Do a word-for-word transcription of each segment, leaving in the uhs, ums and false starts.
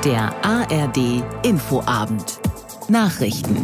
Der A R D Infoabend. Nachrichten.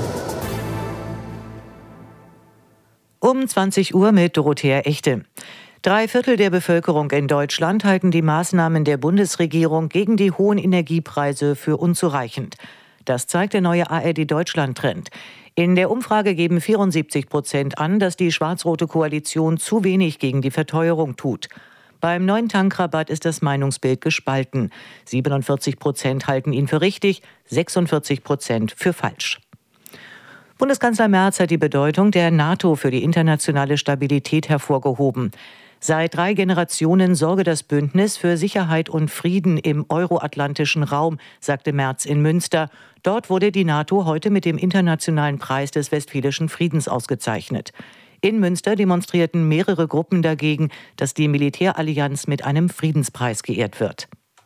Um zwanzig Uhr mit Dorothea Echte. Drei Viertel der Bevölkerung in Deutschland halten die Maßnahmen der Bundesregierung gegen die hohen Energiepreise für unzureichend. Das zeigt der neue A R D-Deutschland-Trend. In der Umfrage geben vierundsiebzig Prozent an, dass die schwarz-rote Koalition zu wenig gegen die Verteuerung tut. Beim neuen Tankrabatt ist das Meinungsbild gespalten. siebenundvierzig Prozent halten ihn für richtig, sechsundvierzig Prozent für falsch. Bundeskanzler Merz hat die Bedeutung der NATO für die internationale Stabilität hervorgehoben. Seit drei Generationen sorge das Bündnis für Sicherheit und Frieden im euroatlantischen Raum, sagte Merz in Münster. Dort wurde die NATO heute mit dem Internationalen Preis des Westfälischen Friedens ausgezeichnet. In Münster demonstrierten mehrere Gruppen dagegen, dass die Militärallianz mit einem Friedenspreis geehrt wird.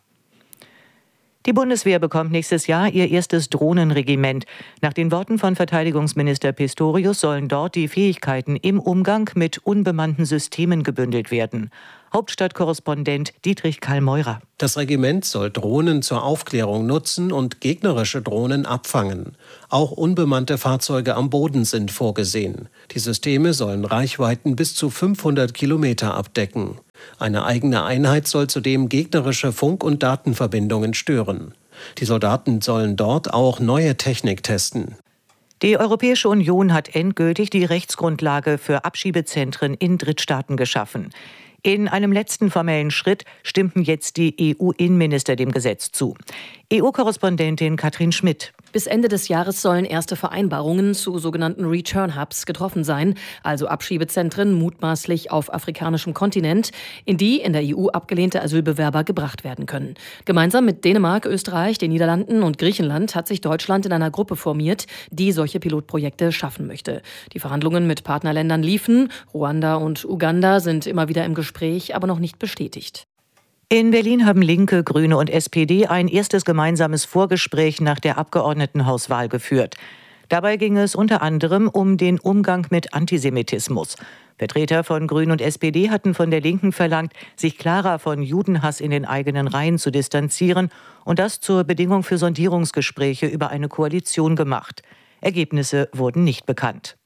Die Bundeswehr bekommt nächstes Jahr ihr erstes Drohnenregiment. Nach den Worten von Verteidigungsminister Pistorius sollen dort die Fähigkeiten im Umgang mit unbemannten Systemen gebündelt werden. Hauptstadtkorrespondent Dietrich Karl-Meurer. Das Regiment soll Drohnen zur Aufklärung nutzen und gegnerische Drohnen abfangen. Auch unbemannte Fahrzeuge am Boden sind vorgesehen. Die Systeme sollen Reichweiten bis zu fünfhundert Kilometer abdecken. Eine eigene Einheit soll zudem gegnerische Funk- und Datenverbindungen stören. Die Soldaten sollen dort auch neue Technik testen. Die Europäische Union hat endgültig die Rechtsgrundlage für Abschiebezentren in Drittstaaten geschaffen. In einem letzten formellen Schritt stimmten jetzt die E U-Innenminister dem Gesetz zu. E U-Korrespondentin Katrin Schmidt. Bis Ende des Jahres sollen erste Vereinbarungen zu sogenannten Return-Hubs getroffen sein, also Abschiebezentren mutmaßlich auf afrikanischem Kontinent, in die in der E U abgelehnte Asylbewerber gebracht werden können. Gemeinsam mit Dänemark, Österreich, den Niederlanden und Griechenland hat sich Deutschland in einer Gruppe formiert, die solche Pilotprojekte schaffen möchte. Die Verhandlungen mit Partnerländern liefen. Ruanda und Uganda sind immer wieder im Gespräch, aber noch nicht bestätigt. In Berlin haben Linke, Grüne und S P D ein erstes gemeinsames Vorgespräch nach der Abgeordnetenhauswahl geführt. Dabei ging es unter anderem um den Umgang mit Antisemitismus. Vertreter von Grünen und S P D hatten von der Linken verlangt, sich klarer von Judenhass in den eigenen Reihen zu distanzieren und das zur Bedingung für Sondierungsgespräche über eine Koalition gemacht. Ergebnisse wurden nicht bekannt.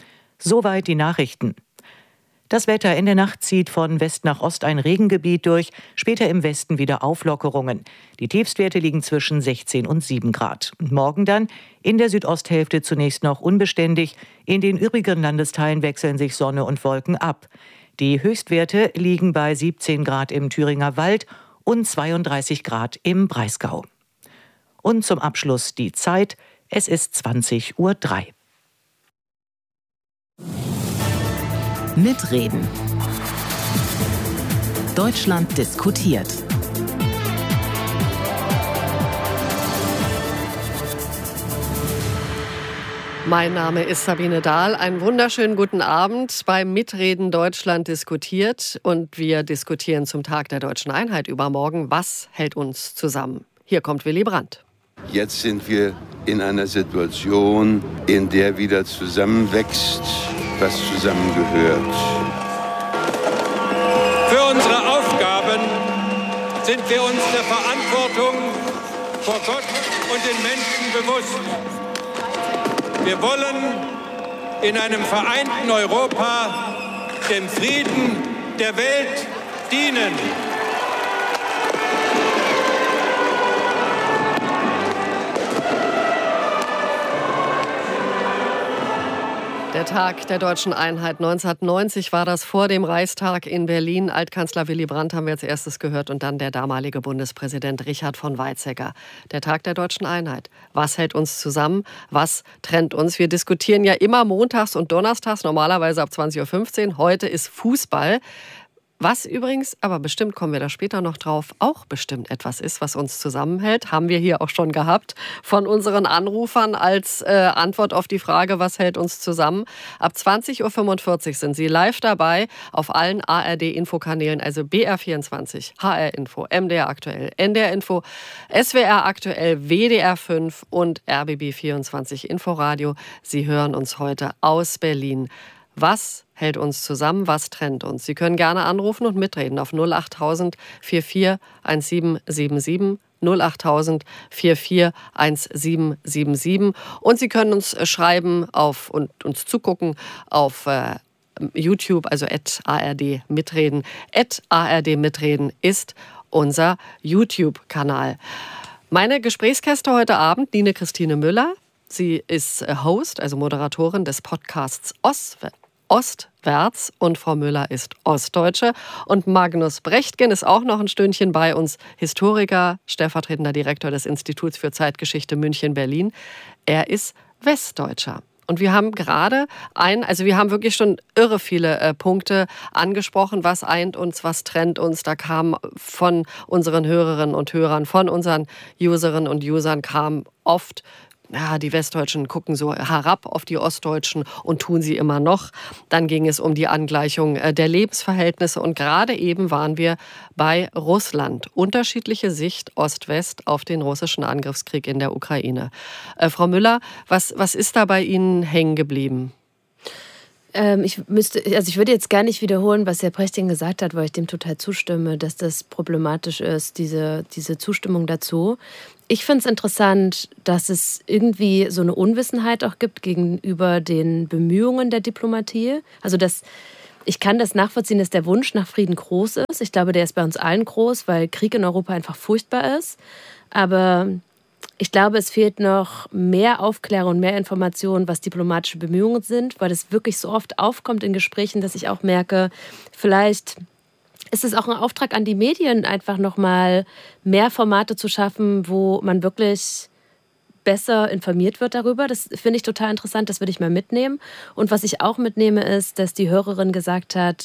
Soweit die Nachrichten. Das Wetter: In der Nacht zieht von West nach Ost ein Regengebiet durch, später im Westen wieder Auflockerungen. Die Tiefstwerte liegen zwischen sechzehn und sieben Grad. Morgen dann in der Südosthälfte zunächst noch unbeständig. In den übrigen Landesteilen wechseln sich Sonne und Wolken ab. Die Höchstwerte liegen bei siebzehn Grad im Thüringer Wald und zweiunddreißig Grad im Breisgau. Und zum Abschluss die Zeit. Es ist zwanzig Uhr drei. Mitreden. Deutschland diskutiert. Mein Name ist Sabine Dahl. Einen wunderschönen guten Abend beim Mitreden Deutschland diskutiert. Und wir diskutieren zum Tag der Deutschen Einheit übermorgen. Was hält uns zusammen? Hier kommt Willy Brandt. Jetzt sind wir in einer Situation, in der wieder zusammenwächst, was zusammengehört. Für unsere Aufgaben sind wir uns der Verantwortung vor Gott und den Menschen bewusst. Wir wollen in einem vereinten Europa dem Frieden der Welt dienen. Der Tag der Deutschen Einheit neunzehnhundertneunzig war das, vor dem Reichstag in Berlin. Altkanzler Willy Brandt haben wir als erstes gehört und dann der damalige Bundespräsident Richard von Weizsäcker. Der Tag der Deutschen Einheit. Was hält uns zusammen? Was trennt uns? Wir diskutieren ja immer montags und donnerstags, normalerweise ab zwanzig Uhr fünfzehn. Heute ist Fußball. Was übrigens, aber bestimmt kommen wir da später noch drauf, auch bestimmt etwas ist, was uns zusammenhält. Haben wir hier auch schon gehabt von unseren Anrufern als äh, Antwort auf die Frage, was hält uns zusammen. Ab zwanzig Uhr fünfundvierzig sind Sie live dabei auf allen A R D-Infokanälen, also B R vierundzwanzig, H R-Info, M D R aktuell, N D R-Info, S W R aktuell, W D R fünf und R B B vierundzwanzig Inforadio. Sie hören uns heute aus Berlin. Was hält uns zusammen? Was trennt uns? Sie können gerne anrufen und mitreden auf null achttausend vierundvierzig eins sieben sieben sieben, null achttausend vierundvierzig siebzehn siebenundsiebzig. Und Sie können uns schreiben auf und uns zugucken auf äh, YouTube, also at A R D mitreden. at A R D mitreden ist unser YouTube-Kanal. Meine Gesprächsgäste heute Abend, Nine Christine Müller. Sie ist Host, also Moderatorin des Podcasts Ostwärts, und Frau Müller ist Ostdeutsche. Und Magnus Brechtgen ist auch noch ein Stündchen bei uns, Historiker, stellvertretender Direktor des Instituts für Zeitgeschichte München-Berlin. Er ist Westdeutscher. Und wir haben gerade ein, also wir haben wirklich schon irre viele äh, Punkte angesprochen, was eint uns, was trennt uns. Da kam von unseren Hörerinnen und Hörern, von unseren Userinnen und Usern kam oft, ja, die Westdeutschen gucken so herab auf die Ostdeutschen und tun sie immer noch. Dann ging es um die Angleichung der Lebensverhältnisse und gerade eben waren wir bei Russland. Unterschiedliche Sicht Ost-West auf den russischen Angriffskrieg in der Ukraine. Äh, Frau Müller, was, was ist da bei Ihnen hängen geblieben? Ähm, ich müsste, also ich würde jetzt gar nicht wiederholen, was Herr Brechtgen gesagt hat, weil ich dem total zustimme, dass das problematisch ist, diese, diese Zustimmung dazu. Ich finde es interessant, dass es irgendwie so eine Unwissenheit auch gibt gegenüber den Bemühungen der Diplomatie. Also dass ich kann das nachvollziehen, dass der Wunsch nach Frieden groß ist. Ich glaube, der ist bei uns allen groß, weil Krieg in Europa einfach furchtbar ist. Aber ich glaube, es fehlt noch mehr Aufklärung und mehr Information, was diplomatische Bemühungen sind, weil es wirklich so oft aufkommt in Gesprächen, dass ich auch merke, vielleicht ist es auch ein Auftrag an die Medien, einfach nochmal mehr Formate zu schaffen, wo man wirklich besser informiert wird darüber. Das finde ich total interessant, das würde ich mal mitnehmen. Und was ich auch mitnehme, ist, dass die Hörerin gesagt hat,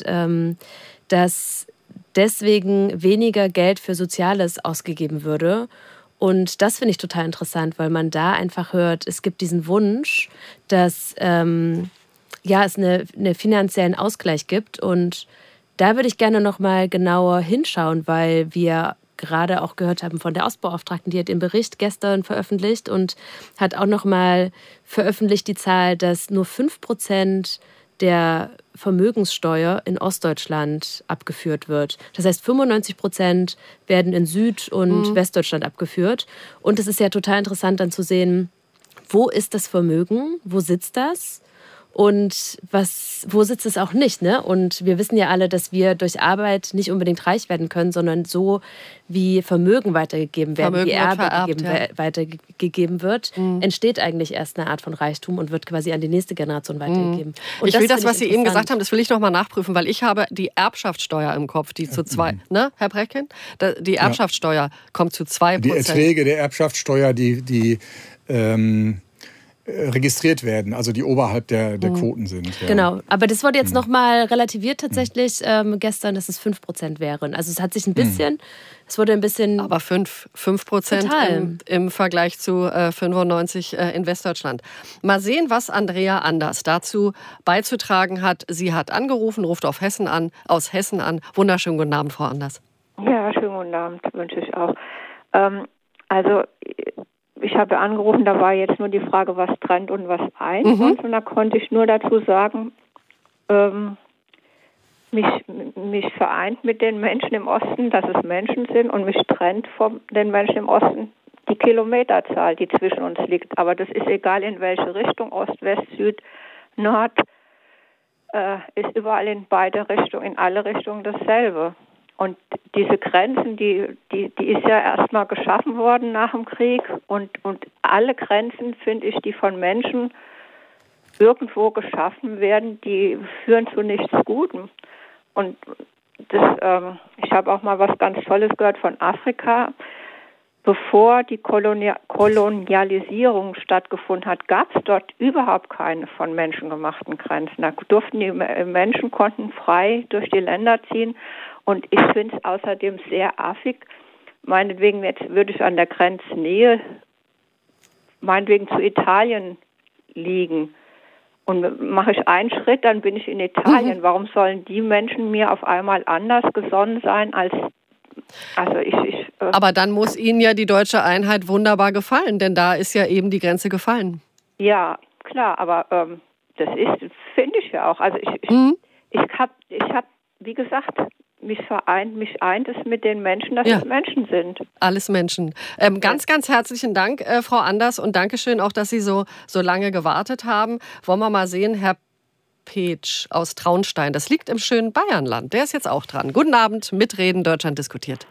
dass deswegen weniger Geld für Soziales ausgegeben würde. Und das finde ich total interessant, weil man da einfach hört, es gibt diesen Wunsch, dass ähm, ja, es eine, eine finanziellen Ausgleich gibt. Und da würde ich gerne noch mal genauer hinschauen, weil wir gerade auch gehört haben von der Ostbeauftragten, die hat den Bericht gestern veröffentlicht und hat auch noch mal veröffentlicht die Zahl, dass nur fünf Prozent der Vermögenssteuer in Ostdeutschland abgeführt wird. Das heißt, fünfundneunzig Prozent werden in Süd- und mhm. Westdeutschland abgeführt. Und es ist ja total interessant dann zu sehen, wo ist das Vermögen, wo sitzt das? Und was, wo sitzt es auch nicht, ne? Und wir wissen ja alle, dass wir durch Arbeit nicht unbedingt reich werden können, sondern so wie Vermögen weitergegeben werden, Vermögen wie Erbe vererbt, gegeben, ja. weitergegeben wird, mhm. entsteht eigentlich erst eine Art von Reichtum und wird quasi an die nächste Generation weitergegeben. Mhm. Und ich will das, das was ich Sie eben gesagt haben, das will ich noch mal nachprüfen, weil ich habe die Erbschaftssteuer im Kopf, die zu zwei, mhm. ne, Herr Brechtgen? Die Erbschaftssteuer ja. kommt zu zwei Prozent. Die Erträge der Erbschaftssteuer, die, die ähm registriert werden, also die oberhalb der, der Quoten sind. Ja. Genau, aber das wurde jetzt mhm. nochmal relativiert tatsächlich ähm, gestern, dass es fünf Prozent wären. Also es hat sich ein bisschen, mhm. es wurde ein bisschen... Aber fünf Prozent im, im Vergleich zu äh, fünfundneunzig äh, in Westdeutschland. Mal sehen, was Andrea Anders dazu beizutragen hat. Sie hat angerufen, ruft auf Hessen an, aus Hessen an. Wunderschönen guten Abend, Frau Anders. Ja, schönen guten Abend, wünsche ich auch. Ähm, also... Ich habe angerufen, da war jetzt nur die Frage, was trennt und was eint. Mhm. Und da konnte ich nur dazu sagen, ähm, mich, mich vereint mit den Menschen im Osten, dass es Menschen sind, und mich trennt von den Menschen im Osten die Kilometerzahl, die zwischen uns liegt. Aber das ist egal in welche Richtung, Ost, West, Süd, Nord, äh, ist überall in beide Richtungen, in alle Richtungen dasselbe. Und diese Grenzen, die, die, die ist ja erstmal geschaffen worden nach dem Krieg. Und, und alle Grenzen, finde ich, die von Menschen irgendwo geschaffen werden, die führen zu nichts Gutem. Und das, ähm, ich habe auch mal was ganz Tolles gehört von Afrika. Bevor die Kolonia- Kolonialisierung stattgefunden hat, gab es dort überhaupt keine von Menschen gemachten Grenzen. Da durften die Menschen, konnten frei durch die Länder ziehen. Und ich finde es außerdem sehr affig. Meinetwegen, jetzt würde ich an der Grenznähe, meinetwegen zu Italien liegen. Und mache ich einen Schritt, dann bin ich in Italien. Mhm. Warum sollen die Menschen mir auf einmal anders gesonnen sein als Also ich, ich, äh Aber dann muss Ihnen ja die deutsche Einheit wunderbar gefallen, denn da ist ja eben die Grenze gefallen. Ja, klar, aber ähm, das ist, finde ich ja auch. Also ich, ich, mhm. ich habe, ich hab, wie gesagt, mich vereint, mich eint es mit den Menschen, dass Ja. es Menschen sind. Alles Menschen. Ähm, ganz, ganz herzlichen Dank, äh, Frau Anders, und Dankeschön auch, dass Sie so, so lange gewartet haben. Wollen wir mal sehen, Herr Petsch aus Traunstein, das liegt im schönen Bayernland. Der ist jetzt auch dran. Guten Abend, mitreden, Deutschland diskutiert.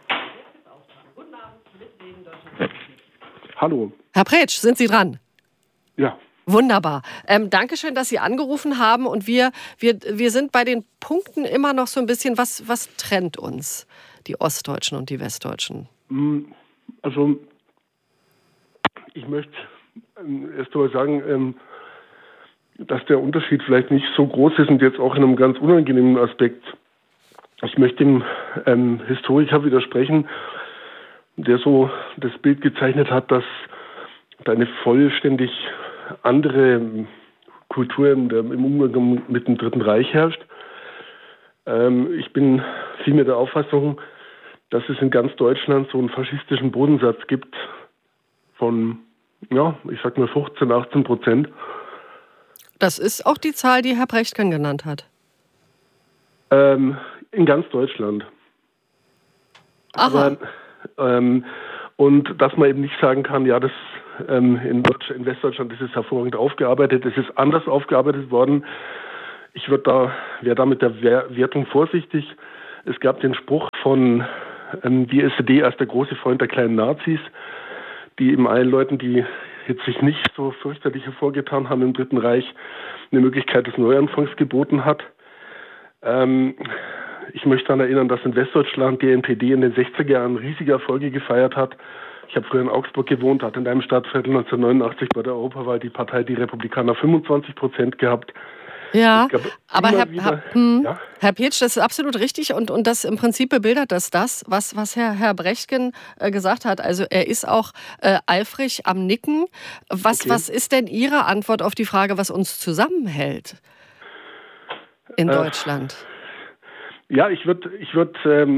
Hallo. Herr Petsch, sind Sie dran? Ja. Wunderbar. Ähm, Dankeschön, dass Sie angerufen haben. Und wir, wir, wir sind bei den Punkten immer noch so ein bisschen, was, was trennt uns, die Ostdeutschen und die Westdeutschen? Also, ich möchte erst einmal sagen, dass der Unterschied vielleicht nicht so groß ist und jetzt auch in einem ganz unangenehmen Aspekt. Ich möchte dem ähm, Historiker widersprechen, der so das Bild gezeichnet hat, dass da eine vollständig andere Kultur im, im Umgang mit dem Dritten Reich herrscht. Ähm, ich bin vielmehr der Auffassung, dass es in ganz Deutschland so einen faschistischen Bodensatz gibt von, ja, ich sag mal fünfzehn, achtzehn Prozent. Das ist auch die Zahl, die Herr Brechtken genannt hat. Ähm, in ganz Deutschland. Aha. Aber, ähm, und dass man eben nicht sagen kann, ja, das ähm, in, Deutsch, in Westdeutschland ist es hervorragend aufgearbeitet, es ist anders aufgearbeitet worden. Ich würde da, wäre da mit der Wertung vorsichtig. Es gab den Spruch von ähm, die S E D als der große Freund der kleinen Nazis, die eben allen Leuten, die jetzt sich nicht so fürchterlich hervorgetan haben im Dritten Reich, eine Möglichkeit des Neuanfangs geboten hat. Ähm, ich möchte daran erinnern, dass in Westdeutschland die N P D in den sechziger Jahren riesige Erfolge gefeiert hat. Ich habe früher in Augsburg gewohnt, hatte in einem Stadtviertel neunzehnhundertneunundachtzig bei der Europawahl die Partei Die Republikaner fünfundzwanzig Prozent gehabt. Ja, aber Herr, wieder, Herr, hm, ja? Herr Petsch, das ist absolut richtig und, und das im Prinzip bebildert das, das was, was Herr, Herr Brechtken äh, gesagt hat. Also er ist auch äh, eifrig am Nicken. Was, Okay. was ist denn Ihre Antwort auf die Frage, was uns zusammenhält in Äh, Deutschland? Ja, ich würde, ich würde, ähm,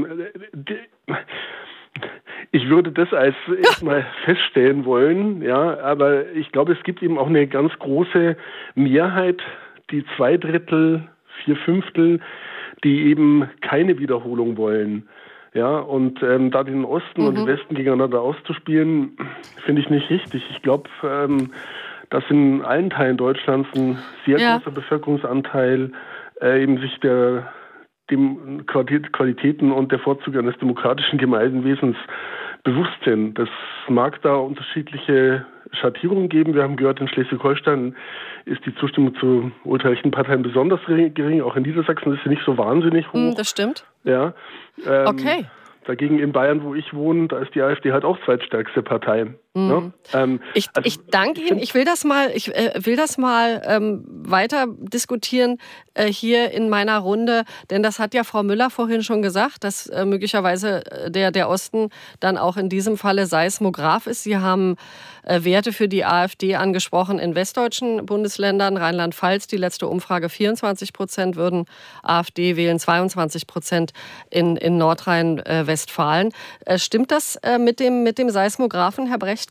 ich würde das als erstmal feststellen wollen, ja, aber ich glaube, es gibt eben auch eine ganz große Mehrheit, die zwei Drittel, vier Fünftel, die eben keine Wiederholung wollen. Ja, und ähm, da den Osten Mhm. und den Westen gegeneinander auszuspielen, finde ich nicht richtig. Ich glaube, ähm, dass in allen Teilen Deutschlands ein sehr Ja. großer Bevölkerungsanteil äh, eben sich der dem Qualität, Qualitäten und der Vorzüge eines demokratischen Gemeinwesens bewusst sind. Das mag da unterschiedliche Schattierungen geben. Wir haben gehört, in Schleswig-Holstein ist die Zustimmung zu ultrarechten Parteien besonders gering. Auch in Niedersachsen ist sie nicht so wahnsinnig hoch. Hm, das stimmt. Ja. Ähm, Okay. Dagegen in Bayern, wo ich wohne, da ist die AfD halt auch zweitstärkste Partei. Mhm. Ja? Ähm, Ich, also, ich danke Ihnen. Ich will das mal, ich äh, will das mal ähm, weiter diskutieren äh, hier in meiner Runde, denn das hat ja Frau Müller vorhin schon gesagt, dass äh, möglicherweise äh, der, der Osten dann auch in diesem Falle Seismograph ist. Sie haben äh, Werte für die AfD angesprochen in westdeutschen Bundesländern, Rheinland-Pfalz, die letzte Umfrage vierundzwanzig Prozent würden AfD wählen, zweiundzwanzig Prozent in, in Nordrhein-Westfalen. Äh, stimmt das äh, mit dem, mit dem Seismographen, Herr Brechtken?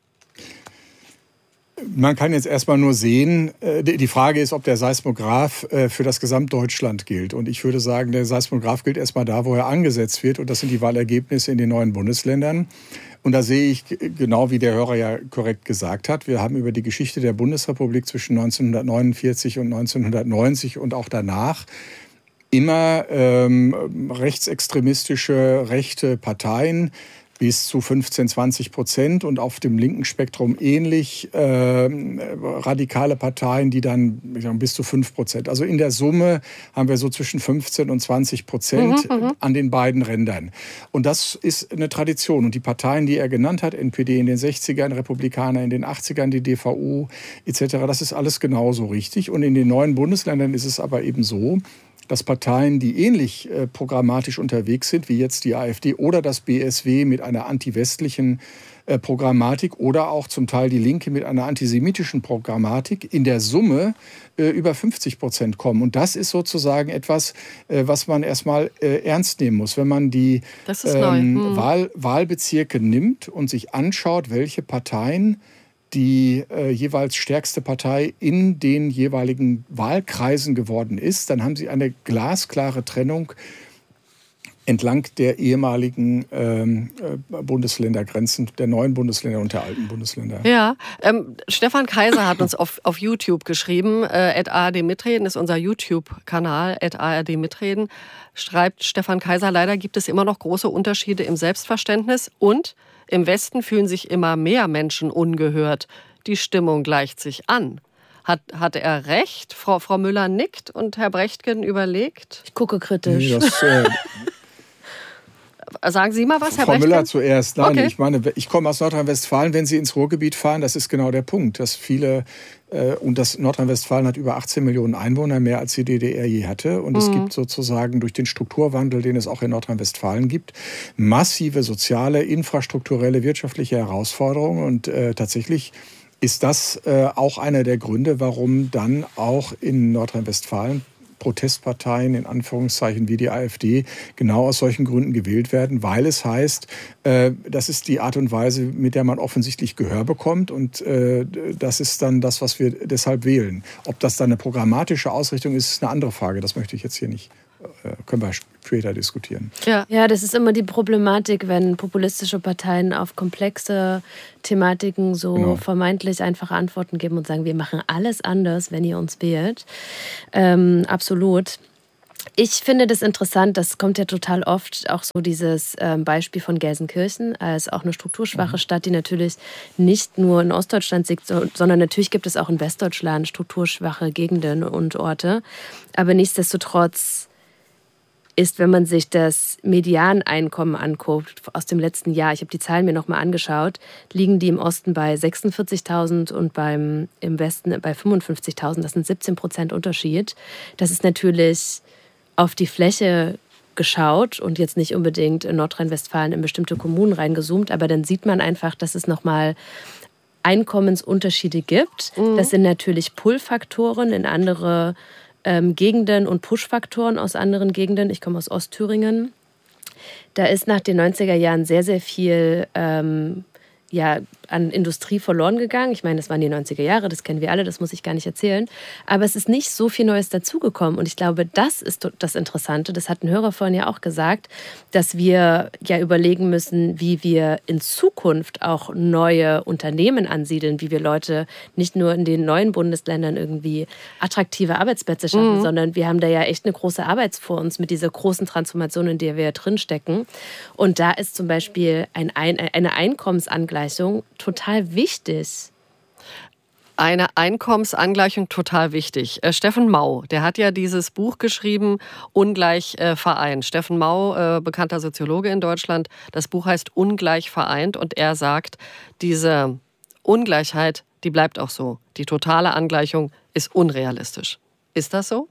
Man kann jetzt erstmal nur sehen, die Frage ist, ob der Seismograph für das Gesamtdeutschland gilt. Und ich würde sagen, der Seismograph gilt erstmal da, wo er angesetzt wird. Und das sind die Wahlergebnisse in den neuen Bundesländern. Und da sehe ich, genau wie der Hörer ja korrekt gesagt hat, wir haben über die Geschichte der Bundesrepublik zwischen neunzehnhundertneunundvierzig und neunzehnhundertneunzig und auch danach immer ähm, rechtsextremistische, rechte Parteien, bis zu fünfzehn, zwanzig Prozent und auf dem linken Spektrum ähnlich äh, radikale Parteien, die dann ich sag, bis zu fünf Prozent. Also in der Summe haben wir so zwischen fünfzehn und zwanzig Prozent mhm, an den beiden Rändern. Und das ist eine Tradition. Und die Parteien, die er genannt hat, N P D in den sechzigern, Republikaner in den achtzigern, die D V U et cetera, das ist alles genauso richtig. Und in den neuen Bundesländern ist es aber eben so, dass Parteien, die ähnlich äh, programmatisch unterwegs sind, wie jetzt die AfD oder das B S W mit einer antiwestlichen äh, Programmatik oder auch zum Teil die Linke mit einer antisemitischen Programmatik, in der Summe äh, über fünfzig Prozent kommen. Und das ist sozusagen etwas, äh, was man erstmal äh, ernst nehmen muss. Wenn man die ähm, hm. Wahl, Wahlbezirke nimmt und sich anschaut, welche Parteien die äh, jeweils stärkste Partei in den jeweiligen Wahlkreisen geworden ist, dann haben sie eine glasklare Trennung entlang der ehemaligen ähm, Bundesländergrenzen, der neuen Bundesländer und der alten Bundesländer. Ja, ähm, Stefan Kaiser hat uns auf, auf YouTube geschrieben, äh, at A R D Mitreden ist unser YouTube-Kanal, at A R D Mitreden, schreibt Stefan Kaiser, leider gibt es immer noch große Unterschiede im Selbstverständnis und im Westen fühlen sich immer mehr Menschen ungehört. Die Stimmung gleicht sich an. Hat, hat er recht? Frau, Frau Müller nickt und Herr Brechtgen überlegt? Ich gucke kritisch. Nee, das, äh, Sagen Sie mal was, Herr Frau Brechtgen? Müller zuerst. Nein, okay. ich meine, ich komme aus Nordrhein-Westfalen. Wenn Sie ins Ruhrgebiet fahren, das ist genau der Punkt, dass viele, äh, und das Nordrhein-Westfalen hat über achtzehn Millionen Einwohner, mehr als die D D R je hatte. Und mhm. es gibt sozusagen durch den Strukturwandel, den es auch in Nordrhein-Westfalen gibt, massive soziale, infrastrukturelle, wirtschaftliche Herausforderungen. Und äh, tatsächlich ist das äh, auch einer der Gründe, warum dann auch in Nordrhein-Westfalen Protestparteien in Anführungszeichen wie die AfD genau aus solchen Gründen gewählt werden, weil es heißt, äh, das ist die Art und Weise, mit der man offensichtlich Gehör bekommt und äh, das ist dann das, was wir deshalb wählen. Ob das dann eine programmatische Ausrichtung ist, ist eine andere Frage. Das möchte ich jetzt hier nicht, äh, können wir später diskutieren. Ja. ja, das ist immer die Problematik, wenn populistische Parteien auf komplexe Thematiken so genau. vermeintlich einfache Antworten geben und sagen, wir machen alles anders, wenn ihr uns wählt. Ähm, absolut. Ich finde das interessant, das kommt ja total oft, auch so dieses ähm, Beispiel von Gelsenkirchen als auch eine strukturschwache mhm. Stadt, die natürlich nicht nur in Ostdeutschland liegt, sondern natürlich gibt es auch in Westdeutschland strukturschwache Gegenden und Orte. Aber nichtsdestotrotz ist, wenn man sich das Medianeinkommen anguckt aus dem letzten Jahr, ich habe die Zahlen mir nochmal angeschaut, liegen die im Osten bei sechsundvierzigtausend und beim, im Westen bei fünfundfünfzigtausend. Das sind siebzehn Prozent Unterschied. Das ist natürlich auf die Fläche geschaut und jetzt nicht unbedingt in Nordrhein-Westfalen in bestimmte Kommunen reingezoomt, aber dann sieht man einfach, dass es nochmal Einkommensunterschiede gibt. Mhm. Das sind natürlich Pull-Faktoren in andere Ähm, Gegenden und Push-Faktoren aus anderen Gegenden. Ich komme aus Ostthüringen. Da ist nach den neunziger Jahren sehr, sehr viel ähm, ja, an Industrie verloren gegangen. Ich meine, das waren die neunziger Jahre, das kennen wir alle, das muss ich gar nicht erzählen. Aber es ist nicht so viel Neues dazugekommen. Und ich glaube, das ist das Interessante. Das hat ein Hörer vorhin ja auch gesagt, dass wir ja überlegen müssen, wie wir in Zukunft auch neue Unternehmen ansiedeln, wie wir Leute nicht nur in den neuen Bundesländern irgendwie attraktive Arbeitsplätze schaffen, mhm. sondern wir haben da ja echt eine große Arbeit vor uns mit dieser großen Transformation, in der wir drinstecken. Und da ist zum Beispiel ein, ein, eine Einkommensangleichung total wichtig. Eine Einkommensangleichung total wichtig. Äh, Steffen Mau, der hat ja dieses Buch geschrieben, Ungleich äh, vereint. Steffen Mau, äh, bekannter Soziologe in Deutschland, das Buch heißt Ungleich vereint und er sagt, diese Ungleichheit, die bleibt auch so. Die totale Angleichung ist unrealistisch. Ist das so?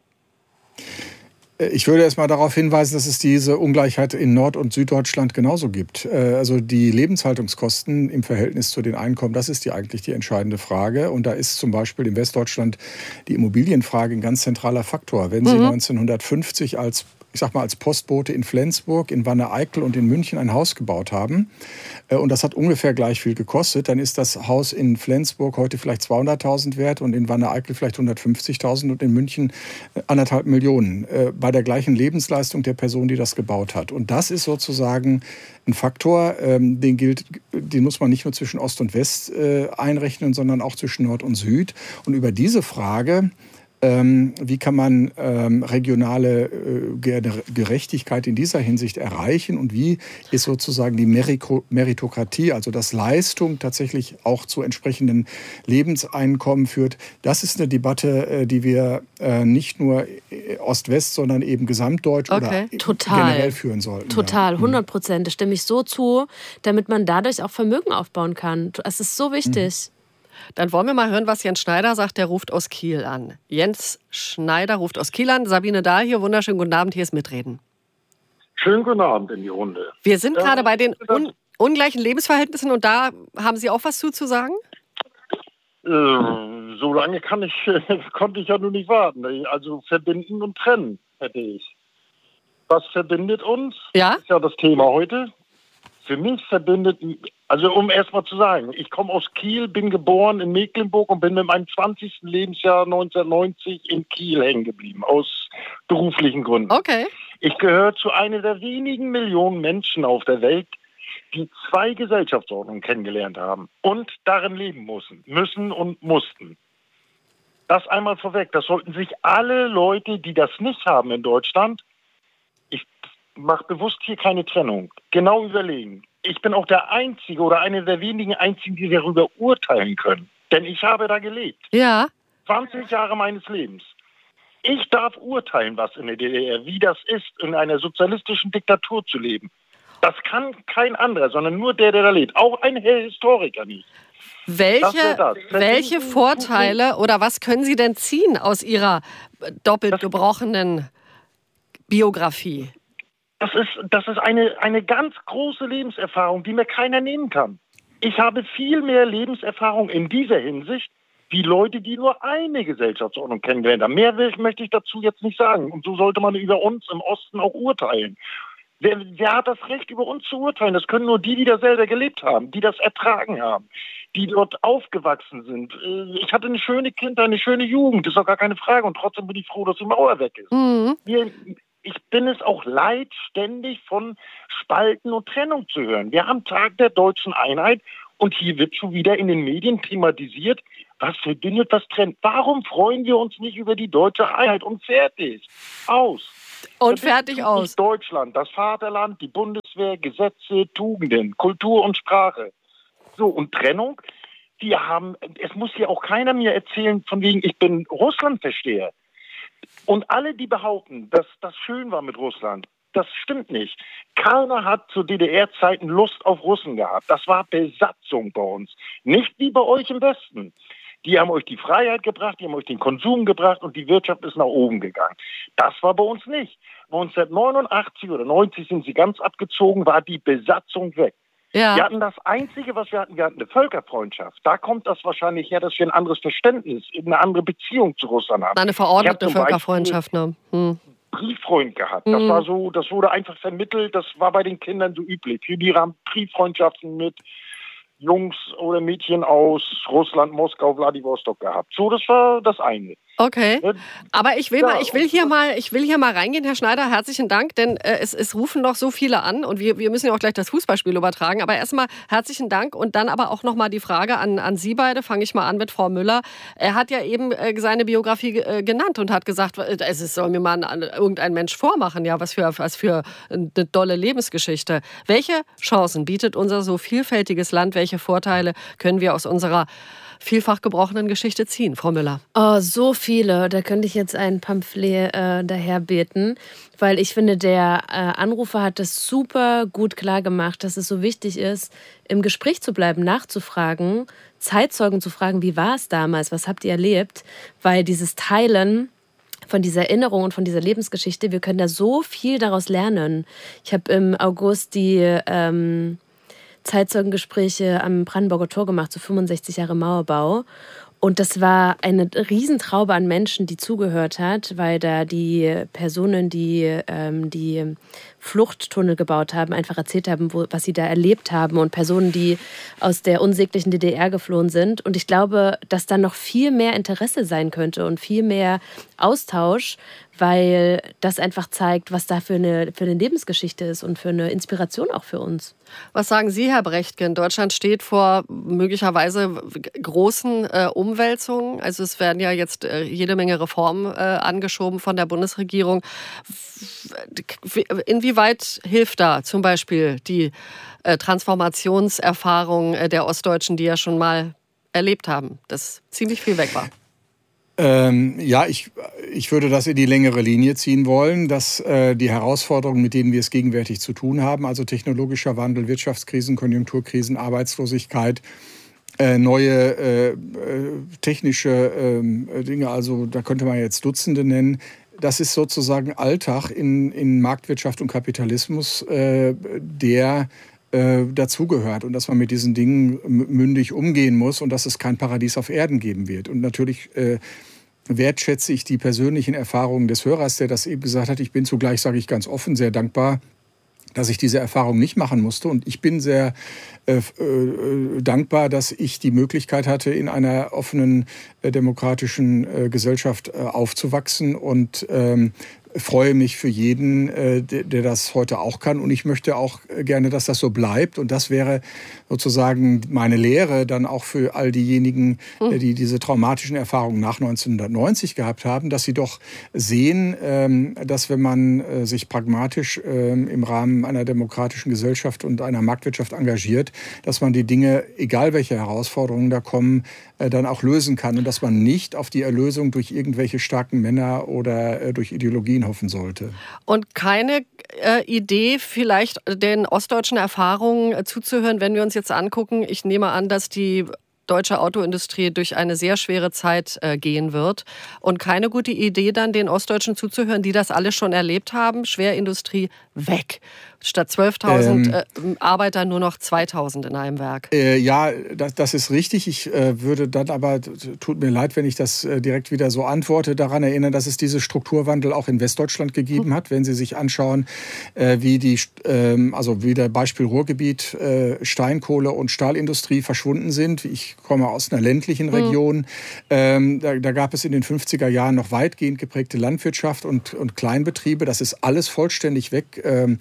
Ich würde erst mal darauf hinweisen, dass es diese Ungleichheit in Nord- und Süddeutschland genauso gibt. Also die Lebenshaltungskosten im Verhältnis zu den Einkommen, das ist die eigentlich die entscheidende Frage. Und da ist zum Beispiel in Westdeutschland die Immobilienfrage ein ganz zentraler Faktor. Wenn Sie mhm. neunzehnhundertfünfzig als ich sag mal, als Postbote in Flensburg, in Wanne-Eickel und in München ein Haus gebaut haben und das hat ungefähr gleich viel gekostet, dann ist das Haus in Flensburg heute vielleicht zweihunderttausend wert und in Wanne-Eickel vielleicht hundertfünfzigtausend und in München anderthalb Millionen bei der gleichen Lebensleistung der Person, die das gebaut hat. Und das ist sozusagen ein Faktor, den gilt, den muss man nicht nur zwischen Ost und West einrechnen, sondern auch zwischen Nord und Süd. Und über diese Frage, Ähm, wie kann man ähm, regionale äh, Gerechtigkeit in dieser Hinsicht erreichen und wie ist sozusagen die Meriko- Meritokratie, also dass Leistung tatsächlich auch zu entsprechenden Lebenseinkommen führt. Das ist eine Debatte, äh, die wir äh, nicht nur Ost-West, sondern eben gesamtdeutsch okay. oder Total. generell führen sollten. Total, ja. hundert Prozent. Da stimme ich so zu, damit man dadurch auch Vermögen aufbauen kann. Es ist so wichtig. Mhm. Dann wollen wir mal hören, was Jens Schneider sagt. Der ruft aus Kiel an. Jens Schneider ruft aus Kiel an. Sabine Dahl hier. Wunderschönen guten Abend. Hier ist Mitreden. Schönen guten Abend in die Runde. Wir sind ja, gerade bei den un- ungleichen Lebensverhältnissen und da haben Sie auch was zuzusagen? Äh, so lange kann ich, konnte ich ja nur nicht warten. Also verbinden und trennen hätte ich. Was verbindet uns? Ja? Das ist ja das Thema heute. Für mich verbindet, also um erst mal zu sagen, ich komme aus Kiel, bin geboren in Mecklenburg und bin mit meinem zwanzigsten Lebensjahr neunzehnhundertneunzig in Kiel hängen geblieben, aus beruflichen Gründen. Okay. Ich gehöre zu einer der wenigen Millionen Menschen auf der Welt, die zwei Gesellschaftsordnungen kennengelernt haben und darin leben müssen, müssen und mussten. Das einmal vorweg, das sollten sich alle Leute, die das nicht haben in Deutschland, ich mache bewusst hier keine Trennung, genau überlegen. Ich bin auch der Einzige oder einer der wenigen Einzigen, die darüber urteilen können. Denn ich habe da gelebt. Ja. zwanzig Jahre meines Lebens. Ich darf urteilen, was in der D D R, wie das ist, in einer sozialistischen Diktatur zu leben. Das kann kein anderer, sondern nur der, der da lebt. Auch ein Historiker nicht. Welche, welche Vorteile oder was können Sie denn ziehen aus Ihrer doppelt gebrochenen Biografie? Das ist, das ist eine, eine ganz große Lebenserfahrung, die mir keiner nehmen kann. Ich habe viel mehr Lebenserfahrung in dieser Hinsicht, wie Leute, die nur eine Gesellschaftsordnung kennengelernt haben. Mehr will, möchte ich dazu jetzt nicht sagen. Und so sollte man über uns im Osten auch urteilen. Wer, wer hat das Recht, über uns zu urteilen? Das können nur die, die da selber gelebt haben, die das ertragen haben, die dort aufgewachsen sind. Ich hatte eine schöne Kindheit, eine schöne Jugend, ist doch gar keine Frage. Und trotzdem bin ich froh, dass die Mauer weg ist. Mhm. Wir, ich bin es auch leid, ständig von Spalten und Trennung zu hören. Wir haben Tag der deutschen Einheit und hier wird schon wieder in den Medien thematisiert, was verbindet, was trennt. Warum freuen wir uns nicht über die deutsche Einheit? Und fertig. Aus. Und fertig aus. Deutschland, das Vaterland, die Bundeswehr, Gesetze, Tugenden, Kultur und Sprache. So, und Trennung, die haben, es muss hier auch keiner mir erzählen, von wegen, ich bin Russlandversteher. Und alle, die behaupten, dass das schön war mit Russland, das stimmt nicht. Keiner hat zu D D R-Zeiten Lust auf Russen gehabt. Das war Besatzung bei uns. Nicht wie bei euch im Westen. Die haben euch die Freiheit gebracht, die haben euch den Konsum gebracht und die Wirtschaft ist nach oben gegangen. Das war bei uns nicht. neunzehnhundertneunundachtzig oder neunzig sind sie ganz abgezogen, war die Besatzung weg. Ja. Wir hatten das Einzige, was wir hatten, wir hatten eine Völkerfreundschaft. Da kommt das wahrscheinlich her, dass wir ein anderes Verständnis, eine andere Beziehung zu Russland haben. Eine verordnete Völkerfreundschaft, ne? Hm. Brieffreund gehabt. Das Mhm. war so, das wurde einfach vermittelt, das war bei den Kindern so üblich. Die haben Brieffreundschaften mit Jungs oder Mädchen aus Russland, Moskau, Wladiwostok gehabt. So, das war das eine. Okay, aber ich will Ja, mal, ich will hier mal, ich will hier mal reingehen, Herr Schneider. Herzlichen Dank, denn äh, es, es rufen noch so viele an und wir, wir müssen ja auch gleich das Fußballspiel übertragen. Aber erstmal herzlichen Dank und dann aber auch noch mal die Frage an, an Sie beide. Fange ich mal an mit Frau Müller. Er hat ja eben äh, seine Biografie äh, genannt und hat gesagt, es soll mir mal ein, irgendein Mensch vormachen, ja, was für was für eine dolle Lebensgeschichte. Welche Chancen bietet unser so vielfältiges Land? Welche Vorteile können wir aus unserer vielfach gebrochenen Geschichte ziehen, Frau Müller? Oh, so viele. Da könnte ich jetzt ein Pamphlet äh, daher beten, weil ich finde, der äh, Anrufer hat das super gut klar gemacht, dass es so wichtig ist, im Gespräch zu bleiben, nachzufragen, Zeitzeugen zu fragen, wie war es damals, was habt ihr erlebt, weil dieses Teilen von dieser Erinnerung und von dieser Lebensgeschichte, wir können da so viel daraus lernen. Ich habe im August die ähm, Zeitzeugengespräche am Brandenburger Tor gemacht, so fünfundsechzig Jahre Mauerbau. Und das war eine Riesentraube an Menschen, die zugehört hat, weil da die Personen, die ähm, die Fluchttunnel gebaut haben, einfach erzählt haben, wo, was sie da erlebt haben und Personen, die aus der unsäglichen D D R geflohen sind. Und ich glaube, dass da noch viel mehr Interesse sein könnte und viel mehr Austausch, weil das einfach zeigt, was da für eine, für eine Lebensgeschichte ist und für eine Inspiration auch für uns. Was sagen Sie, Herr Brechtgen? Deutschland steht vor möglicherweise großen äh, Umwälzungen. Also es werden ja jetzt äh, jede Menge Reformen äh, angeschoben von der Bundesregierung. Inwieweit hilft da zum Beispiel die äh, Transformationserfahrung äh, der Ostdeutschen, die ja schon mal erlebt haben, dass ziemlich viel weg war? Ähm, ja, ich, ich würde das in die längere Linie ziehen wollen, dass äh, die Herausforderungen, mit denen wir es gegenwärtig zu tun haben, also technologischer Wandel, Wirtschaftskrisen, Konjunkturkrisen, Arbeitslosigkeit, äh, neue äh, technische äh, Dinge, also da könnte man jetzt Dutzende nennen, das ist sozusagen Alltag in, in Marktwirtschaft und Kapitalismus, äh, der dazugehört und dass man mit diesen Dingen mündig umgehen muss und dass es kein Paradies auf Erden geben wird. Und natürlich äh, wertschätze ich die persönlichen Erfahrungen des Hörers, der das eben gesagt hat. Ich bin zugleich, sage ich ganz offen, sehr dankbar, dass ich diese Erfahrung nicht machen musste. Und ich bin sehr äh, äh, dankbar, dass ich die Möglichkeit hatte, in einer offenen, äh, demokratischen äh, Gesellschaft äh, aufzuwachsen und ähm, freue mich für jeden, äh, der, der das heute auch kann. Und ich möchte auch gerne, dass das so bleibt. Und das wäre sozusagen meine Lehre dann auch für all diejenigen, mhm. die diese traumatischen Erfahrungen nach neunzehnhundertneunzig gehabt haben, dass sie doch sehen, ähm, dass wenn man äh, sich pragmatisch äh, im Rahmen einer demokratischen Gesellschaft und einer Marktwirtschaft engagiert, dass man die Dinge, egal welche Herausforderungen da kommen, äh, dann auch lösen kann. Und dass man nicht auf die Erlösung durch irgendwelche starken Männer oder äh, durch Ideologien hoffen sollte. Und keine äh, Idee, vielleicht den ostdeutschen Erfahrungen äh, zuzuhören, wenn wir uns jetzt angucken. Ich nehme an, dass die deutsche Autoindustrie durch eine sehr schwere Zeit äh, gehen wird. Und keine gute Idee dann, den Ostdeutschen zuzuhören, die das alles schon erlebt haben. Schwerindustrie weg. Statt zwölftausend ähm, äh, Arbeiter nur noch zweitausend in einem Werk. Äh, ja, das, das ist richtig. Ich äh, würde dann aber, tut mir leid, wenn ich das äh, direkt wieder so antworte, daran erinnern, dass es diese Strukturwandel auch in Westdeutschland gegeben hat. Wenn Sie sich anschauen, äh, wie die, äh, also wie der Beispiel Ruhrgebiet, äh, Steinkohle und Stahlindustrie verschwunden sind. Ich komme aus einer ländlichen Region. Mhm. Ähm, da, da gab es in den fünfziger Jahren noch weitgehend geprägte Landwirtschaft und, und Kleinbetriebe. Das ist alles vollständig weg. Ähm,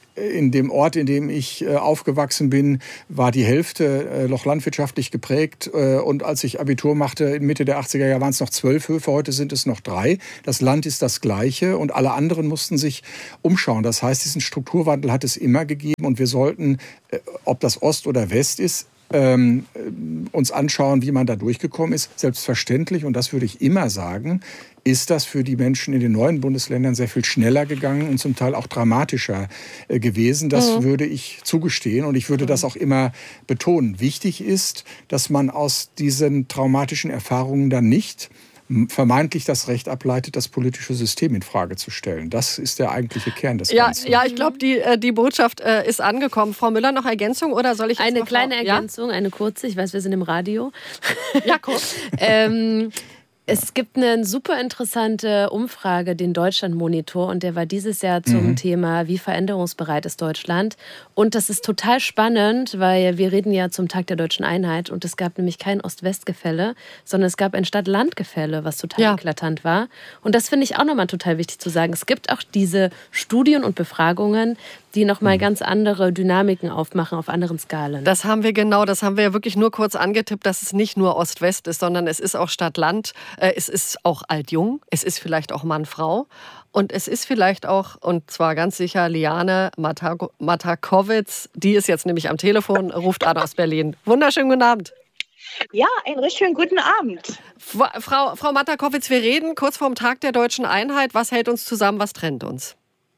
In dem Ort, in dem ich äh, aufgewachsen bin, war die Hälfte äh, noch landwirtschaftlich geprägt. Äh, und als ich Abitur machte, in Mitte der achtziger Jahre, waren es noch zwölf Höfe. Heute sind es noch drei. Das Land ist das gleiche und alle anderen mussten sich umschauen. Das heißt, diesen Strukturwandel hat es immer gegeben. Und wir sollten, äh, ob das Ost oder West ist, ähm, uns anschauen, wie man da durchgekommen ist. Selbstverständlich, und das würde ich immer sagen, ist das für die Menschen in den neuen Bundesländern sehr viel schneller gegangen und zum Teil auch dramatischer äh, gewesen. Das mhm. würde ich zugestehen und ich würde das auch immer betonen. Wichtig ist, dass man aus diesen traumatischen Erfahrungen dann nicht vermeintlich das Recht ableitet, das politische System in Frage zu stellen. Das ist der eigentliche Kern des ja, Ganzen. Ja, ich glaube, die, die Botschaft äh, ist angekommen. Frau Müller, noch Ergänzung oder soll ich jetzt Eine noch kleine Frau, Ergänzung, ja? Eine kurze. Ich weiß, wir sind im Radio. Ja, kurz. ähm, Es gibt eine super interessante Umfrage, den Deutschland-Monitor, und der war dieses Jahr zum mhm. Thema, wie veränderungsbereit ist Deutschland. Und das ist total spannend, weil wir reden ja zum Tag der deutschen Einheit und es gab nämlich kein Ost-West-Gefälle, sondern es gab ein Stadt-Land-Gefälle, was total ja. eklatant war. Und das finde ich auch nochmal total wichtig zu sagen. Es gibt auch diese Studien und Befragungen, die nochmal mhm. ganz andere Dynamiken aufmachen auf anderen Skalen. Das haben wir genau, das haben wir ja wirklich nur kurz angetippt, dass es nicht nur Ost-West ist, sondern es ist auch Stadt-Land, äh, es ist auch Alt-Jung, es ist vielleicht auch Mann-Frau und es ist vielleicht auch, und zwar ganz sicher, Liane Matakowitz, die ist jetzt nämlich am Telefon, ruft an aus Berlin. Wunderschönen guten Abend. Ja, einen richtig schönen guten Abend. Frau, Frau Matakowitz, wir reden kurz vorm Tag der deutschen Einheit. Was hält uns zusammen, was trennt uns?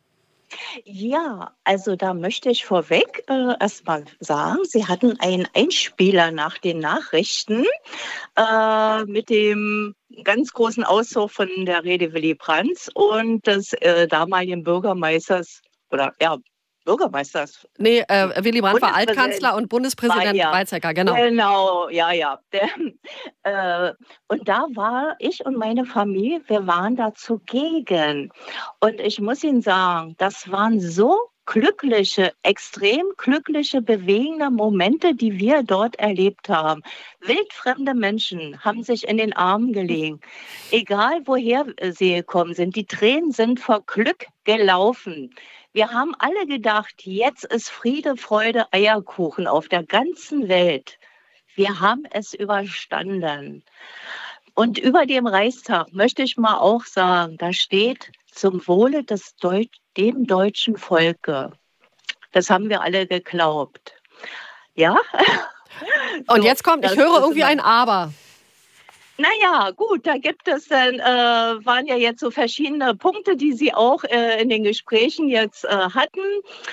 Ja, also da möchte ich vorweg äh, erstmal sagen, Sie hatten einen Einspieler nach den Nachrichten äh, mit dem ganz großen Auszug von der Rede Willy Brandts und des äh, damaligen Bürgermeisters oder ja, Bürgermeisters. Nee, äh, Willy Brandt war Altkanzler und Bundespräsident ja, Weizsäcker, genau. Genau, ja, ja. Der, äh, und da war ich und meine Familie, wir waren da zugegen. Und ich muss Ihnen sagen, das waren so glückliche, extrem glückliche, bewegende Momente, die wir dort erlebt haben. Wildfremde Menschen haben sich in den Armen gelegen. Egal, woher sie gekommen sind, die Tränen sind vor Glück gelaufen. Wir haben alle gedacht, jetzt ist Friede, Freude, Eierkuchen auf der ganzen Welt. Wir haben es überstanden. Und über dem Reichstag möchte ich mal auch sagen, da steht zum Wohle des Deut- dem deutschen Volke. Das haben wir alle geglaubt. Ja? Und so, jetzt kommt, ich höre irgendwie ein Aber. Naja, gut, da gibt es dann, äh, waren ja jetzt so verschiedene Punkte, die Sie auch äh, in den Gesprächen jetzt äh, hatten.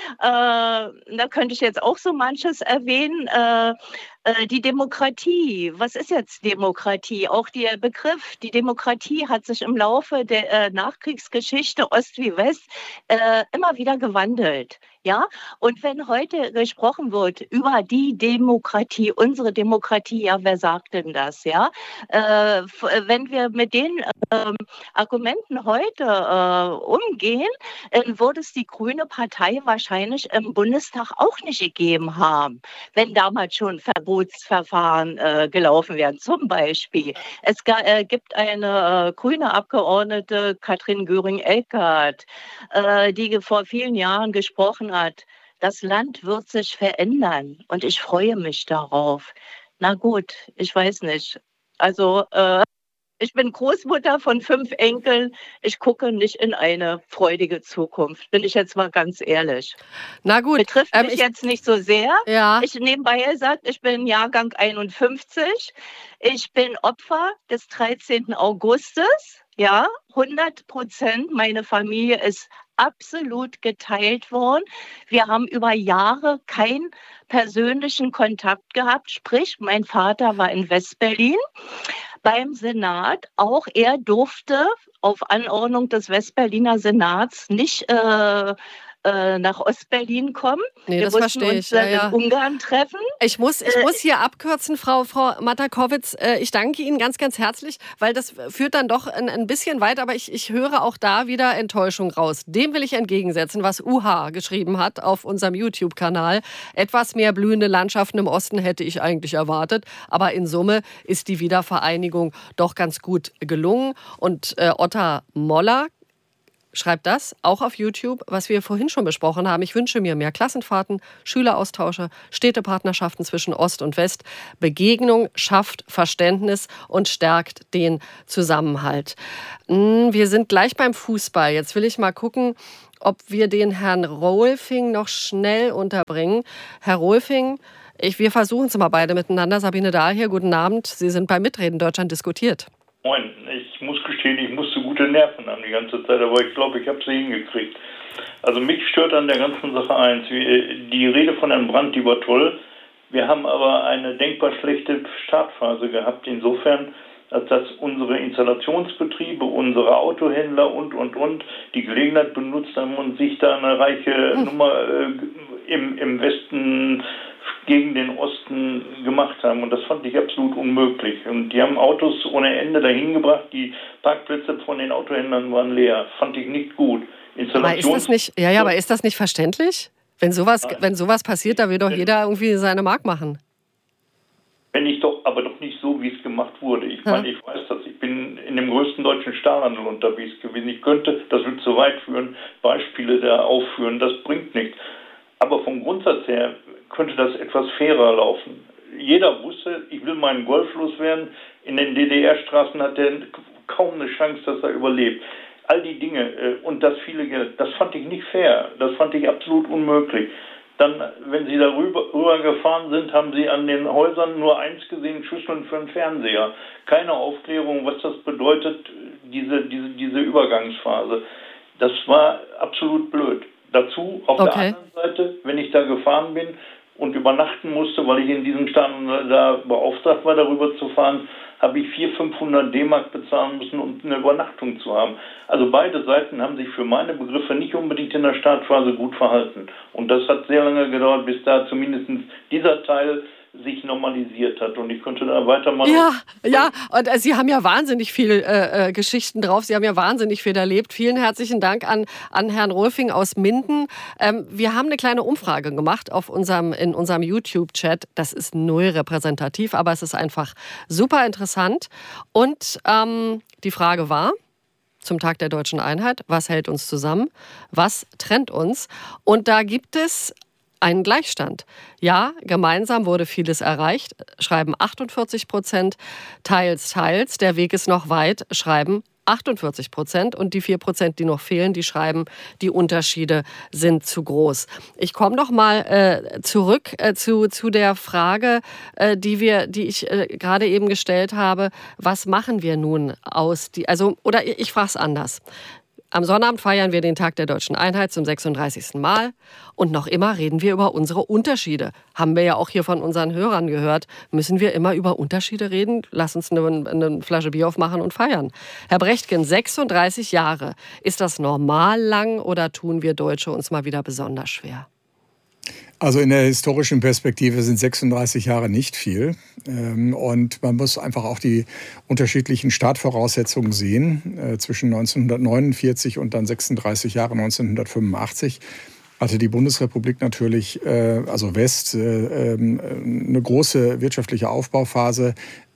Äh, da könnte ich jetzt auch so manches erwähnen. Äh, äh, die Demokratie, was ist jetzt Demokratie? Auch der Begriff, die Demokratie hat sich im Laufe der äh, Nachkriegsgeschichte, Ost wie West, äh, immer wieder gewandelt. Ja, und wenn heute gesprochen wird über die Demokratie, unsere Demokratie, ja, wer sagt denn das, ja? Äh, wenn wir mit den äh, Argumenten heute äh, umgehen, dann würde es die Grüne Partei wahrscheinlich im Bundestag auch nicht gegeben haben, wenn damals schon Verbotsverfahren äh, gelaufen wären. Zum Beispiel, es ga, äh, gibt eine äh, grüne Abgeordnete, Katrin Göring-Eckardt, äh, die vor vielen Jahren gesprochen hat, das Land wird sich verändern und ich freue mich darauf. Na gut, ich weiß nicht. Also äh, ich bin Großmutter von fünf Enkeln. Ich gucke nicht in eine freudige Zukunft, bin ich jetzt mal ganz ehrlich. Na gut. Betrifft ähm, mich ich, jetzt nicht so sehr. Ja. Ich nebenbei gesagt, ich bin Jahrgang einundfünfzig. Ich bin Opfer des dreizehnten Augustes. Ja, hundert Prozent. Meine Familie ist absolut geteilt worden. Wir haben über Jahre keinen persönlichen Kontakt gehabt. Sprich, mein Vater war in Westberlin beim Senat. Auch er durfte auf Anordnung des Westberliner Senats nicht äh, äh, nach Ostberlin kommen. Nee, Wir das mussten verstehe uns ich. Ja, dann ja. in Ungarn treffen. Ich muss, ich muss hier abkürzen, Frau, Frau Matakowicz. Ich danke Ihnen ganz, ganz herzlich, weil das führt dann doch ein, ein bisschen weit, aber ich, ich höre auch da wieder Enttäuschung raus. Dem will ich entgegensetzen, was U H geschrieben hat auf unserem YouTube-Kanal. Etwas mehr blühende Landschaften im Osten hätte ich eigentlich erwartet, aber in Summe ist die Wiedervereinigung doch ganz gut gelungen. Und äh, Otta Moller schreibt das auch auf YouTube, was wir vorhin schon besprochen haben. Ich wünsche mir mehr Klassenfahrten, Schüleraustausche, Städtepartnerschaften zwischen Ost und West. Begegnung schafft Verständnis und stärkt den Zusammenhalt. Wir sind gleich beim Fußball. Jetzt will ich mal gucken, ob wir den Herrn Rolfing noch schnell unterbringen. Herr Rolfing, ich, wir versuchen es mal beide miteinander. Sabine Dahl hier, guten Abend. Sie sind beim Mitreden Deutschland diskutiert. Moin, ich muss gestehen, ich musste gute Nerven haben die ganze Zeit, aber ich glaube, ich habe sie hingekriegt. Also mich stört an der ganzen Sache eins. Die Rede von Herrn Brandt, die war toll. Wir haben aber eine denkbar schlechte Startphase gehabt, insofern, als dass unsere Installationsbetriebe, unsere Autohändler und, und, und die Gelegenheit benutzt haben und sich da eine reiche hm. Nummer äh, im, im Westen gegen den Osten gemacht haben. Und das fand ich absolut unmöglich. Und die haben Autos ohne Ende dahin gebracht. Die Parkplätze von den Autohändlern waren leer. Fand ich nicht gut. Aber ist das nicht, ja, ja, aber ist das nicht verständlich? Wenn sowas, wenn sowas passiert, da will doch jeder irgendwie seine Mark machen. Wenn ich doch, aber doch nicht so, wie es gemacht wurde. Ich ja. meine, ich weiß das. Ich bin in dem größten deutschen Stahlhandel unterwegs gewesen. Ich könnte, das wird zu weit führen, Beispiele da aufführen. Das bringt nichts. Aber vom Grundsatz her könnte das etwas fairer laufen. Jeder wusste, ich will meinen Golf loswerden. In den D D R-Straßen hat er kaum eine Chance, dass er überlebt. All die Dinge und das viele Geld, das fand ich nicht fair. Das fand ich absolut unmöglich. Dann, wenn Sie darüber rüber gefahren sind, haben Sie an den Häusern nur eins gesehen, Schüsseln für einen Fernseher. Keine Aufklärung, was das bedeutet, diese, diese, diese Übergangsphase. Das war absolut blöd. Dazu, auf okay. der anderen Seite, wenn ich da gefahren bin und übernachten musste, weil ich in diesem Stand da beauftragt war, darüber zu fahren, habe ich vierhundert, fünfhundert D-Mark bezahlen müssen, um eine Übernachtung zu haben. Also beide Seiten haben sich für meine Begriffe nicht unbedingt in der Startphase gut verhalten. Und das hat sehr lange gedauert, bis da zumindest dieser Teil sich normalisiert hat. Und ich könnte da weitermachen. Ja, ja. Und äh, Sie haben ja wahnsinnig viele äh, Geschichten drauf. Sie haben ja wahnsinnig viel erlebt. Vielen herzlichen Dank an, an Herrn Rolfing aus Minden. Ähm, wir haben eine kleine Umfrage gemacht auf unserem, in unserem YouTube-Chat. Das ist null repräsentativ, aber es ist einfach super interessant. Und ähm, die Frage war zum Tag der Deutschen Einheit, was hält uns zusammen? Was trennt uns? Und da gibt es einen Gleichstand. Ja, gemeinsam wurde vieles erreicht, schreiben achtundvierzig Prozent, teils, teils, der Weg ist noch weit, schreiben achtundvierzig Prozent und die vier Prozent, die noch fehlen, die schreiben, die Unterschiede sind zu groß. Ich komme noch mal äh, zurück äh, zu, zu der Frage, äh, die wir, die ich äh, gerade eben gestellt habe, was machen wir nun aus die, also, oder ich frage es anders. Am Sonnabend feiern wir den Tag der Deutschen Einheit zum sechsunddreißigsten Mal. Und noch immer reden wir über unsere Unterschiede. Haben wir ja auch hier von unseren Hörern gehört. Müssen wir immer über Unterschiede reden? Lass uns eine, eine Flasche Bier aufmachen und feiern. Herr Brechtgen, sechsunddreißig Jahre. Ist das normal lang oder tun wir Deutsche uns mal wieder besonders schwer? Also in der historischen Perspektive sind sechsunddreißig Jahre nicht viel. Und man muss einfach auch die unterschiedlichen Startvoraussetzungen sehen. Zwischen neunzehnhundertneunundvierzig und dann sechsunddreißig Jahre neunzehnhundertfünfundachtzig hatte die Bundesrepublik natürlich, also West, eine große wirtschaftliche Aufbauphase,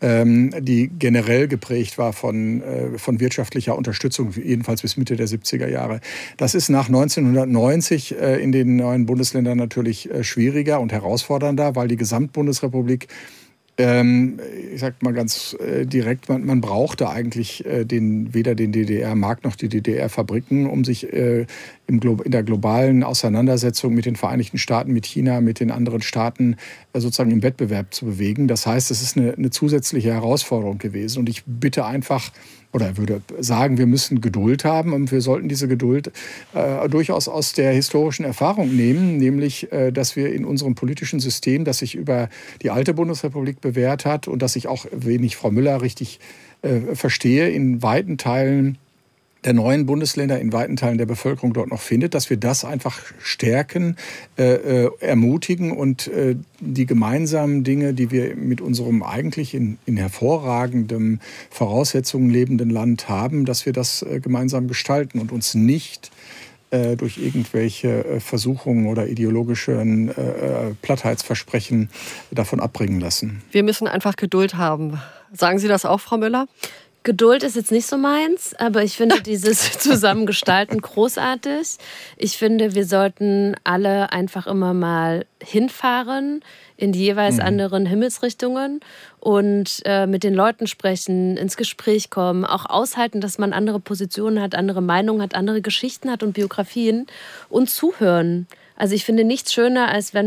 die generell geprägt war von, von wirtschaftlicher Unterstützung, jedenfalls bis Mitte der siebziger Jahre. Das ist nach neunzehnhundertneunzig in den neuen Bundesländern natürlich schwieriger und herausfordernder, weil die Gesamtbundesrepublik, Ähm, ich sag mal ganz äh, direkt, man, man brauchte eigentlich äh, den, weder den D D R-Markt noch die D D R-Fabriken, um sich äh, im Glo- in der globalen Auseinandersetzung mit den Vereinigten Staaten, mit China, mit den anderen Staaten äh, sozusagen im Wettbewerb zu bewegen. Das heißt, es ist eine, eine zusätzliche Herausforderung gewesen. Und ich bitte einfach, oder würde sagen, wir müssen Geduld haben und wir sollten diese Geduld äh, durchaus aus der historischen Erfahrung nehmen, nämlich, äh, dass wir in unserem politischen System, das sich über die alte Bundesrepublik bewährt hat und das ich auch, wenn ich Frau Müller richtig äh, verstehe, in weiten Teilen der neuen Bundesländer, in weiten Teilen der Bevölkerung dort noch findet, dass wir das einfach stärken, äh, ermutigen und äh, die gemeinsamen Dinge, die wir mit unserem eigentlich in, in hervorragenden Voraussetzungen lebenden Land haben, dass wir das äh, gemeinsam gestalten und uns nicht äh, durch irgendwelche äh, Versuchungen oder ideologischen äh, Plattheitsversprechen davon abbringen lassen. Wir müssen einfach Geduld haben. Sagen Sie das auch, Frau Müller? Geduld ist jetzt nicht so meins, aber ich finde dieses Zusammengestalten großartig. Ich finde, wir sollten alle einfach immer mal hinfahren in die jeweils mhm. anderen Himmelsrichtungen und äh, mit den Leuten sprechen, ins Gespräch kommen, auch aushalten, dass man andere Positionen hat, andere Meinungen hat, andere Geschichten hat und Biografien und zuhören. Also ich finde nichts schöner, als wenn